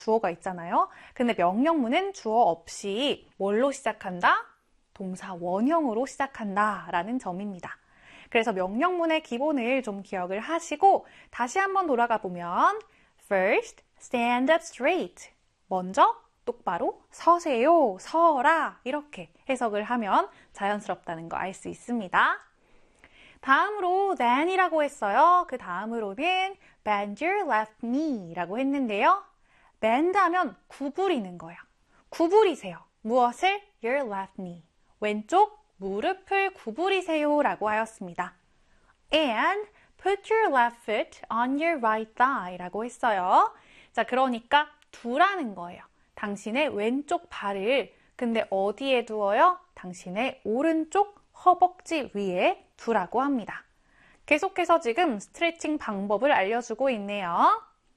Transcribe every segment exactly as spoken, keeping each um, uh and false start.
주어가 있잖아요. 근데 명령문은 주어 없이 뭘로 시작한다? 동사 원형으로 시작한다 라는 점입니다. 그래서 명령문의 기본을 좀 기억을 하시고 다시 한번 돌아가 보면 First, stand up straight. 먼저 똑바로 서세요, 서라 이렇게 해석을 하면 자연스럽다는 거 알 수 있습니다. 다음으로 then이라고 했어요. 그 다음으로는 bend your left knee 라고 했는데요. bend 하면 구부리는 거예요. 구부리세요. 무엇을? your left knee. 왼쪽 무릎을 구부리세요 라고 하였습니다. And put your left foot on your right thigh 라고 했어요. 자, 그러니까 두라는 거예요. 당신의 왼쪽 발을 근데 어디에 두어요? 당신의 오른쪽 허벅지 위에 두라고 합니다. 계속해서 지금 스트레칭 방법을 알려주고 있네요.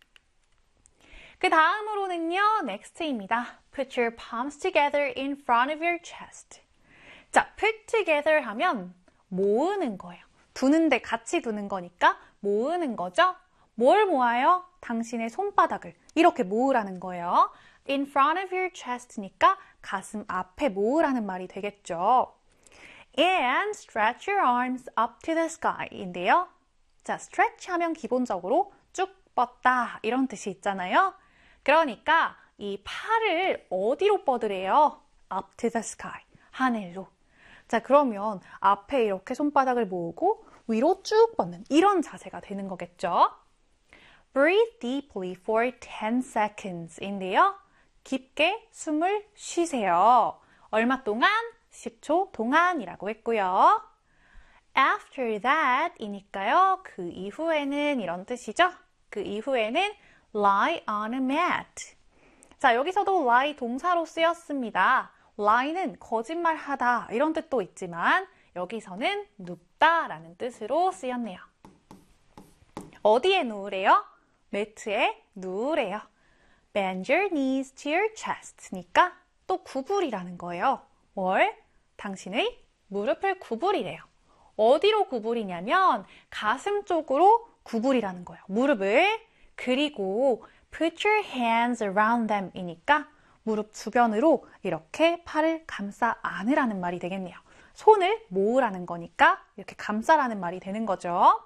그 다음으로는요, next입니다. Put your palms together in front of your chest. 자, put together 하면 모으는 거예요. 두는데 같이 두는 거니까 모으는 거죠. 뭘 모아요? 당신의 손바닥을 이렇게 모으라는 거예요. In front of your chest니까 가슴 앞에 모으라는 말이 되겠죠. And stretch your arms up to the sky 인데요. 자, stretch 하면 기본적으로 쭉 뻗다 이런 뜻이 있잖아요. 그러니까 이 팔을 어디로 뻗으래요? Up to the sky, 하늘로. 자, 그러면 앞에 이렇게 손바닥을 모으고 위로 쭉 뻗는 이런 자세가 되는 거겠죠. Breathe deeply for ten seconds 인데요. 깊게 숨을 쉬세요. 얼마 동안? 십 초 동안이라고 했고요. After that 이니까요. 그 이후에는 이런 뜻이죠. 그 이후에는 lie on a mat. 자, 여기서도 lie 동사로 쓰였습니다. lie는 거짓말하다 이런 뜻도 있지만 여기서는 눕다라는 뜻으로 쓰였네요. 어디에 누우래요? 매트에 누우래요. Bend your knees to your chest니까 또 구부리라는 거예요. 뭘? 당신의 무릎을 구부리래요. 어디로 구부리냐면 가슴 쪽으로 구부리라는 거예요. 무릎을. 그리고 put your hands around them 이니까 무릎 주변으로 이렇게 팔을 감싸 안으라는 말이 되겠네요. 손을 모으라는 거니까 이렇게 감싸라는 말이 되는 거죠.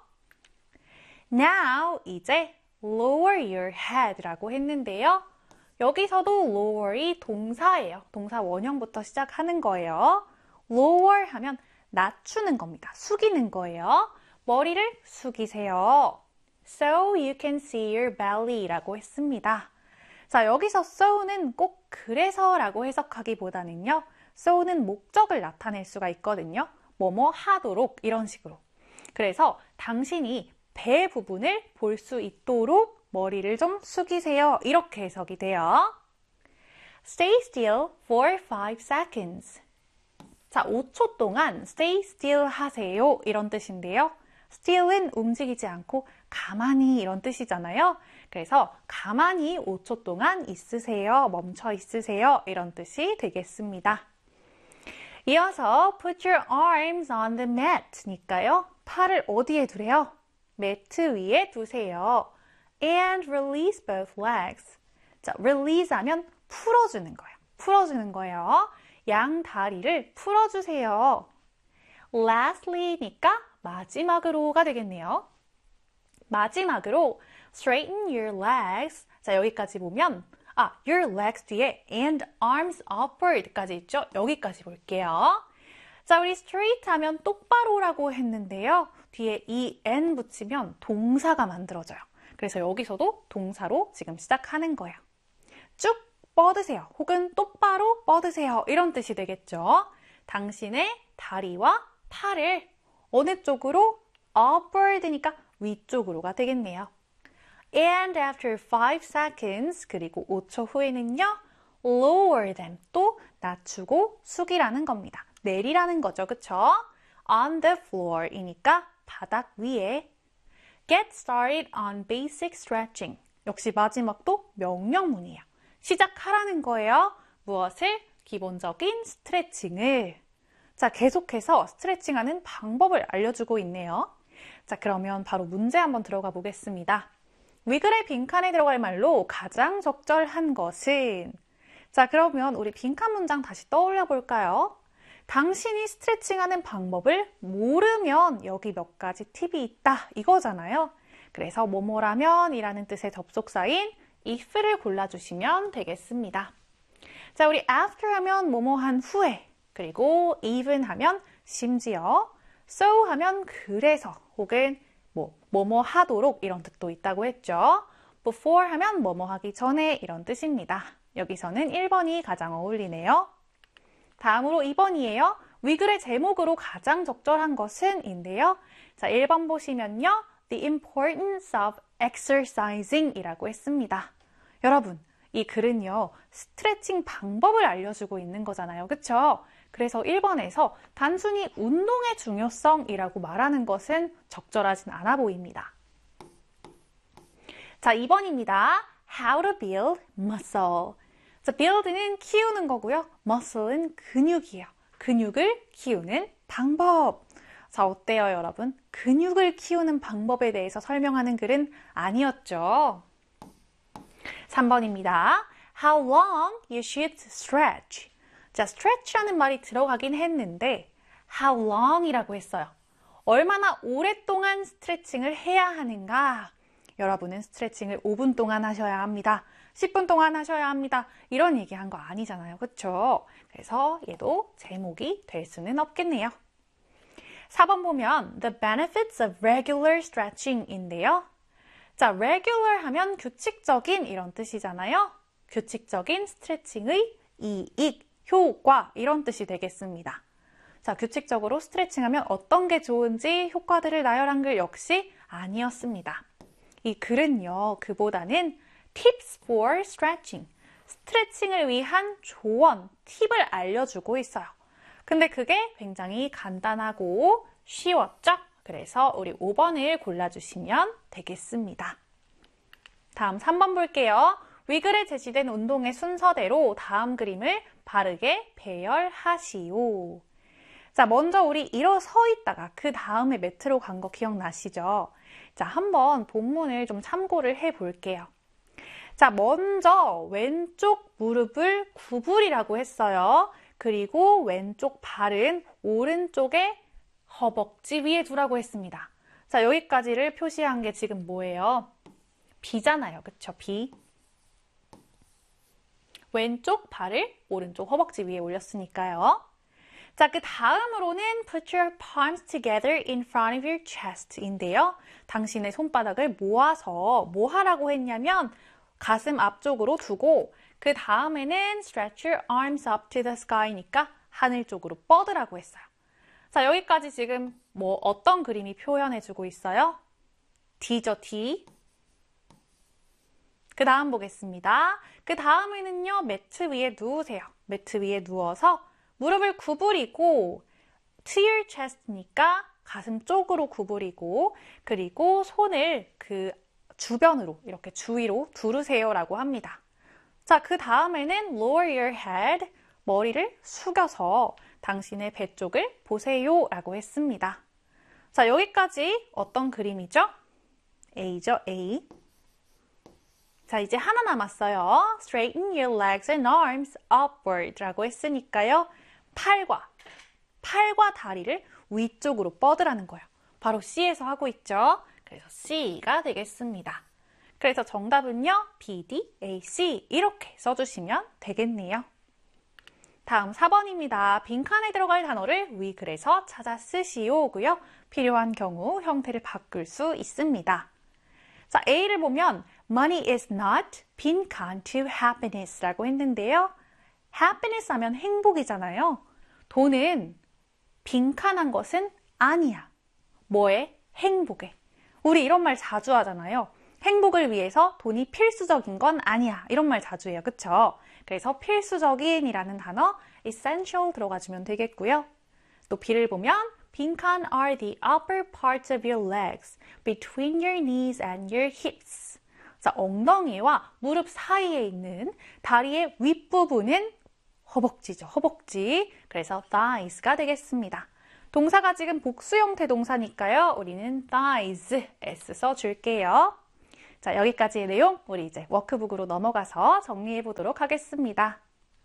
Now 이제 lower your head라고 했는데요. 여기서도 lower이 동사예요. 동사 원형부터 시작하는 거예요. lower 하면 낮추는 겁니다. 숙이는 거예요. 머리를 숙이세요. So you can see your belly라고 했습니다. 자, 여기서 so는 꼭 그래서라고 해석하기보다는요. so는 목적을 나타낼 수가 있거든요. 뭐뭐 하도록 이런 식으로. 그래서 당신이 배 부분을 볼 수 있도록 머리를 좀 숙이세요. 이렇게 해석이 돼요. Stay still for five seconds. 자, 오 초 동안 stay still 하세요. 이런 뜻인데요. still은 움직이지 않고 가만히 이런 뜻이잖아요. 그래서 가만히 오 초 동안 있으세요. 멈춰 있으세요. 이런 뜻이 되겠습니다. 이어서 put your arms on the mat니까요. 팔을 어디에 두래요? 매트 위에 두세요. And release both legs. 자, release 하면 풀어주는 거예요. 풀어주는 거예요. 양 다리를 풀어주세요. Lastly니까 마지막으로가 되겠네요. 마지막으로 straighten your legs. 자, 여기까지 보면 아, your legs 뒤에 and arms upward까지 있죠? 여기까지 볼게요. 자, 우리 straight 하면 똑바로라고 했는데요. 뒤에 이 and 붙이면 동사가 만들어져요. 그래서 여기서도 동사로 지금 시작하는 거예요. 쭉 뻗으세요. 혹은 똑바로 뻗으세요. 이런 뜻이 되겠죠. 당신의 다리와 팔을 어느 쪽으로? upward니까 위쪽으로가 되겠네요. And after five seconds, 그리고 오 초 후에는요, lower them, 또 낮추고 숙이라는 겁니다. 내리라는 거죠, 그쵸? On the floor 이니까 바닥 위에. Get started on basic stretching. 역시 마지막도 명령문이에요. 시작하라는 거예요. 무엇을? 기본적인 스트레칭을. 자, 계속해서 스트레칭하는 방법을 알려주고 있네요. 자, 그러면 바로 문제 한번 들어가 보겠습니다. 위글의 빈칸에 들어갈 말로 가장 적절한 것은? 자, 그러면 우리 빈칸 문장 다시 떠올려 볼까요? 당신이 스트레칭하는 방법을 모르면 여기 몇 가지 팁이 있다 이거잖아요. 그래서 뭐뭐라면 이라는 뜻의 접속사인 if를 골라주시면 되겠습니다. 자, 우리 after 하면 뭐뭐한 후에, 그리고 even 하면 심지어, so 하면 그래서 혹은 뭐 뭐뭐 하도록 이런 뜻도 있다고 했죠. before 하면 뭐뭐 하기 전에 이런 뜻입니다. 여기서는 일 번이 가장 어울리네요. 다음으로 이 번이에요. 위글의 제목으로 가장 적절한 것은 인데요. 자, 일 번 보시면요. The importance of exercising 이라고 했습니다. 여러분, 이 글은요. 스트레칭 방법을 알려주고 있는 거잖아요. 그쵸? 그래서 일 번에서 단순히 운동의 중요성이라고 말하는 것은 적절하진 않아 보입니다. 자, 이 번입니다. How to build muscle. 자, build는 키우는 거고요. muscle은 근육이에요. 근육을 키우는 방법. 자, 어때요, 여러분? 근육을 키우는 방법에 대해서 설명하는 글은 아니었죠. 삼 번입니다. How long you should stretch. 자, stretch라는 말이 들어가긴 했는데 how long이라고 했어요. 얼마나 오랫동안 스트레칭을 해야 하는가? 여러분은 스트레칭을 오 분 동안 하셔야 합니다. 십 분 동안 하셔야 합니다. 이런 얘기한 거 아니잖아요. 그쵸? 그래서 얘도 제목이 될 수는 없겠네요. 사 번 보면 The benefits of regular stretching인데요. 자, regular 하면 규칙적인 이런 뜻이잖아요. 규칙적인 스트레칭의 이익, 효과 이런 뜻이 되겠습니다. 자, 규칙적으로 스트레칭하면 어떤 게 좋은지 효과들을 나열한 글 역시 아니었습니다. 이 글은요, 그보다는 tips for stretching, 스트레칭을 위한 조언, 팁을 알려주고 있어요. 근데 그게 굉장히 간단하고 쉬웠죠? 그래서 우리 오 번을 골라주시면 되겠습니다. 다음 삼 번 볼게요. 위글에 제시된 운동의 순서대로 다음 그림을 바르게 배열하시오. 자, 먼저 우리 일어서 있다가 그 다음에 매트로 간 거 기억나시죠? 자, 한번 본문을 좀 참고를 해 볼게요. 자, 먼저 왼쪽 무릎을 구부리라고 했어요. 그리고 왼쪽 발은 오른쪽에 허벅지 위에 두라고 했습니다. 자, 여기까지를 표시한 게 지금 뭐예요? B잖아요. 그쵸? B. 왼쪽 발을 오른쪽 허벅지 위에 올렸으니까요. 자, 그 다음으로는 Put your palms together in front of your chest 인데요. 당신의 손바닥을 모아서 뭐 하라고 했냐면 가슴 앞쪽으로 두고 그 다음에는 Stretch your arms up to the sky니까 하늘 쪽으로 뻗으라고 했어요. 자, 여기까지 지금 뭐 어떤 그림이 표현해주고 있어요? D죠, D. 그 다음 보겠습니다. 그 다음에는요, 매트 위에 누우세요. 매트 위에 누워서 무릎을 구부리고 to your chest니까 가슴 쪽으로 구부리고 그리고 손을 그 주변으로 이렇게 주위로 두르세요라고 합니다. 자, 그 다음에는 lower your head, 머리를 숙여서 당신의 배 쪽을 보세요라고 했습니다. 자, 여기까지 어떤 그림이죠? A죠, A. 자, 이제 하나 남았어요. Straighten your legs and arms upward라고 했으니까요. 팔과, 팔과 다리를 위쪽으로 뻗으라는 거예요. 바로 C에서 하고 있죠. 그래서 C가 되겠습니다. 그래서 정답은요. B, D, A, C 이렇게 써주시면 되겠네요. 다음 사 번입니다. 빈칸에 들어갈 단어를 위 글에서 찾아 쓰시오고요. 필요한 경우 형태를 바꿀 수 있습니다. 자, A를 보면 Money is not 빈칸 to happiness 라고 했는데요. happiness 하면 행복이잖아요. 돈은 빈칸한 것은 아니야. 뭐에? 행복에. 우리 이런 말 자주 하잖아요. 행복을 위해서 돈이 필수적인 건 아니야. 이런 말 자주 해요. 그쵸? 그래서 필수적인 이라는 단어 essential 들어가주면 되겠고요. 또 B를 보면 빈칸 are the upper parts of your legs between your knees and your hips. 자, 엉덩이와 무릎 사이에 있는 다리의 윗부분은 허벅지죠. 허벅지. 그래서 thighs가 되겠습니다. 동사가 지금 복수 형태 동사니까요. 우리는 thighs, s 써줄게요. 자, 여기까지의 내용 우리 이제 워크북으로 넘어가서 정리해 보도록 하겠습니다.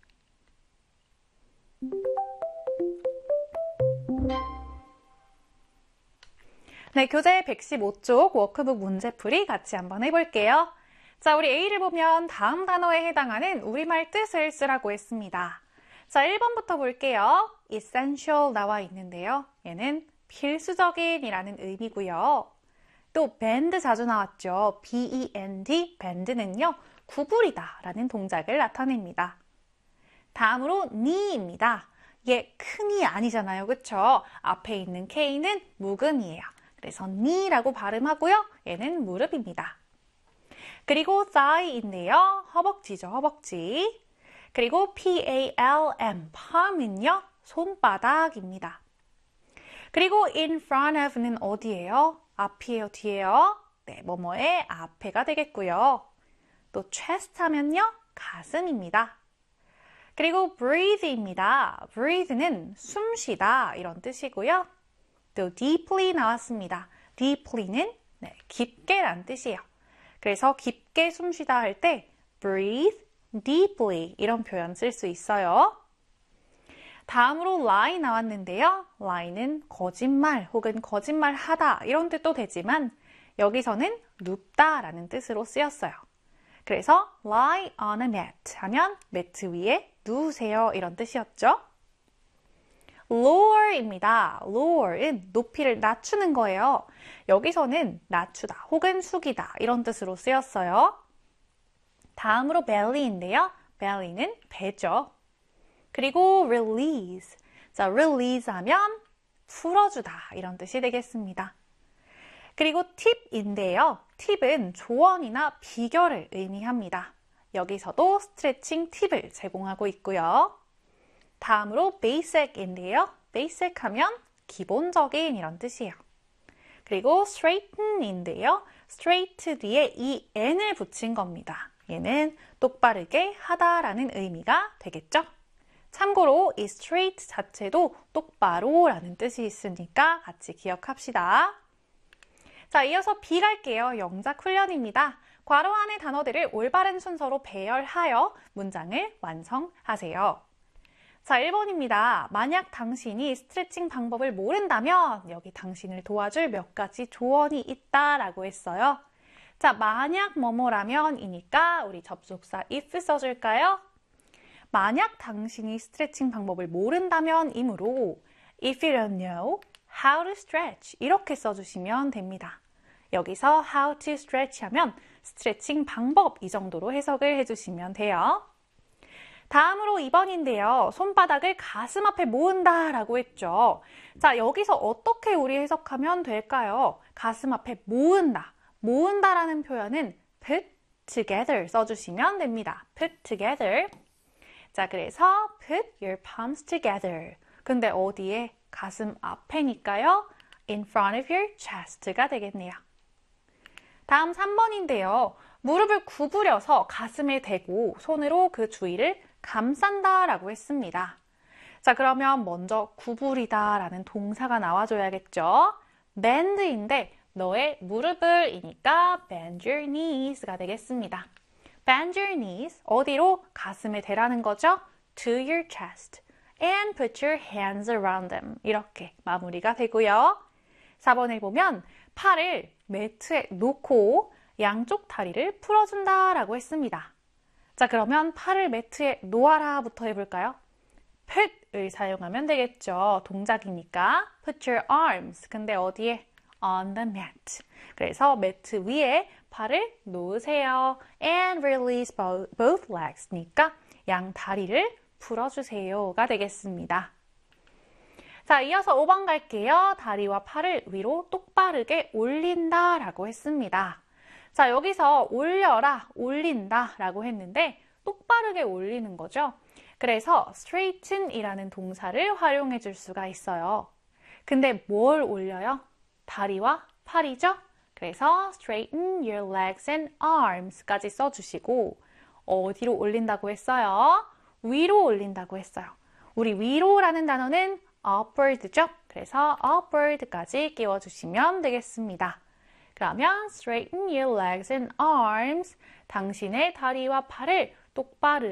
네, 교재 백십오 쪽 워크북 문제풀이 같이 한번 해볼게요. 자, 우리 A를 보면 다음 단어에 해당하는 우리말 뜻을 쓰라고 했습니다. 자, 일 번부터 볼게요. essential 나와 있는데요. 얘는 필수적인 이라는 의미고요. 또 bend 자주 나왔죠. B-E-N-D, bend는요. 구부리다 라는 동작을 나타냅니다. 다음으로 knee입니다. 얘 큰이 아니잖아요. 그쵸? 앞에 있는 K는 묵음이에요. 그래서 knee라고 발음하고요. 얘는 무릎입니다. 그리고 thigh인데요. 허벅지죠. 허벅지. 그리고 P-A-L-M, palm은요. 손바닥입니다. 그리고 in front of는 어디예요? 앞이에요? 뒤에요? 네, 뭐뭐의 앞에가 되겠고요. 또 chest 하면요. 가슴입니다. 그리고 breathe입니다. breathe는 숨쉬다 이런 뜻이고요. 또 deeply 나왔습니다. deeply는 네, 깊게 란 뜻이에요. 그래서 깊게 숨쉬다 할 때 breathe deeply 이런 표현 쓸 수 있어요. 다음으로 lie 나왔는데요. lie는 거짓말 혹은 거짓말하다 이런 뜻도 되지만 여기서는 눕다 라는 뜻으로 쓰였어요. 그래서 lie on a mat 하면 매트 위에 누우세요 이런 뜻이었죠. lower입니다. lower은 높이를 낮추는 거예요. 여기서는 낮추다 혹은 숙이다 이런 뜻으로 쓰였어요. 다음으로 belly인데요. belly는 배죠. 그리고 release. 자, release 하면 풀어주다 이런 뜻이 되겠습니다. 그리고 팁인데요. 팁은 조언이나 비결을 의미합니다. 여기서도 스트레칭 팁을 제공하고 있고요. 다음으로 basic인데요. basic 하면 기본적인 이런 뜻이에요. 그리고 straighten인데요. straight 뒤에 이 n을 붙인 겁니다. 얘는 똑바르게 하다라는 의미가 되겠죠. 참고로 이 straight 자체도 똑바로 라는 뜻이 있으니까 같이 기억합시다. 자, 이어서 B 갈게요. 영작 훈련입니다. 괄호 안의 단어들을 올바른 순서로 배열하여 문장을 완성하세요. 자, 일 번입니다. 만약 당신이 스트레칭 방법을 모른다면 여기 당신을 도와줄 몇 가지 조언이 있다라고 했어요. 자, 만약 뭐뭐라면 이니까 우리 접속사 if 써줄까요? 만약 당신이 스트레칭 방법을 모른다면 이므로 if you don't know how to stretch 이렇게 써주시면 됩니다. 여기서 how to stretch 하면 스트레칭 방법 이 정도로 해석을 해주시면 돼요. 다음으로 이 번인데요. 손바닥을 가슴 앞에 모은다 라고 했죠. 자, 여기서 어떻게 우리 해석하면 될까요? 가슴 앞에 모은다. 모은다 라는 표현은 put together 써주시면 됩니다. put together. 자, 그래서 put your palms together. 근데 어디에? 가슴 앞에니까요. in front of your chest가 되겠네요. 다음 삼 번인데요. 무릎을 구부려서 가슴에 대고 손으로 그 주위를 감싼다 라고 했습니다. 자, 그러면 먼저 구부리다 라는 동사가 나와줘야겠죠. bend인데 너의 무릎을 이니까 bend your knees가 되겠습니다. bend your knees, 어디로? 가슴에 대라는 거죠. to your chest and put your hands around them. 이렇게 마무리가 되고요. 사 번을 보면 팔을 매트에 놓고 양쪽 다리를 풀어준다 라고 했습니다. 자, 그러면 팔을 매트에 놓아라 부터 해볼까요? put을 사용하면 되겠죠. 동작이니까 put your arms. 근데 어디에? on the mat. 그래서 매트 위에 팔을 놓으세요. and release both legs니까 양 다리를 풀어주세요가 되겠습니다. 자, 이어서 오 번 갈게요. 다리와 팔을 위로 똑바르게 올린다 라고 했습니다. 자, 여기서 올려라, 올린다 라고 했는데 똑바르게 올리는 거죠. 그래서 straighten 이라는 동사를 활용해 줄 수가 있어요. 근데 뭘 올려요? 다리와 팔이죠? 그래서 straighten your legs and arms까지 써주시고 어디로 올린다고 했어요? 위로 올린다고 했어요. 우리 위로라는 단어는 upward죠? 그래서 upward까지 끼워주시면 되겠습니다. 그러면 straighten your legs and arms. 당신의 다리와 팔을 똑바르